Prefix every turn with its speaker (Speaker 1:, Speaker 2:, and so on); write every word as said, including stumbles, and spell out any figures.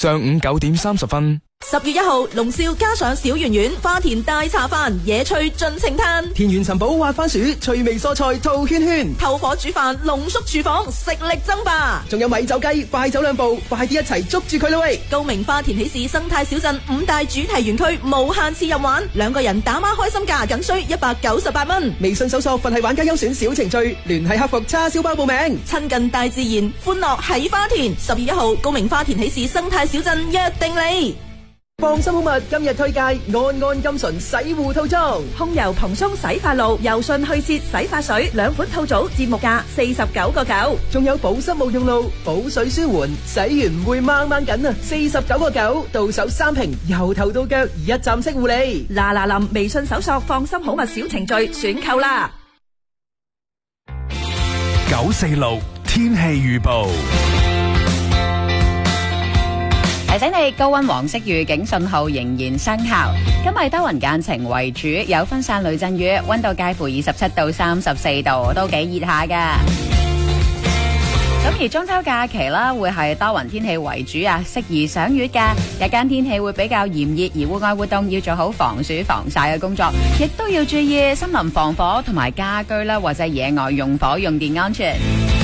Speaker 1: 上午九點三十分。
Speaker 2: 十月一號，龍少加上小圓圓花田大茶飯，野趣盡情嘆，
Speaker 3: 田園尋寶挖番薯，趣味蔬菜套圈圈，
Speaker 2: 透火煮飯濃縮廚房，食力爭霸。
Speaker 3: 仲有米酒雞，快走兩步，快啲一齊捉住佢啦喂！
Speaker 2: 高明花田喜事生態小鎮五大主題園區無限次任玩，兩個人打孖開心價僅需一百九十八蚊。
Speaker 3: 微信搜索佛系玩家優選小程序，聯繫客服叉燒包報名。
Speaker 2: 親近大自然，歡樂喺花田。十月一號，高明花田喜事生態小鎮約定你。
Speaker 3: 放心好物今日推介安安金純洗護套裝，
Speaker 2: 控油蓬鬆洗髮露、柔順去屑洗髮水兩款套組，節目價四十九個九。
Speaker 3: 仲有保濕沐浴露、補水舒緩，洗完唔會掹掹緊啊！四十九個九，到手三瓶，由頭到腳一站式護理。
Speaker 2: 嗱嗱臨，微信搜索放心好物小程序選購啦。
Speaker 4: 九四六天氣預報。
Speaker 5: 提醒你，高溫黃色預警信號仍然生效。今日多雲間晴為主，有分散雷陣雨，溫度介乎二十七到三十四度，都幾熱下噶。咁而中秋假期啦，會係多雲天氣為主啊，適宜賞月噶。日間天氣會比較炎熱，而戶外活動要做好防暑防曬嘅工作，亦都要注意森林防火同埋家居啦或者野外用火用電安全。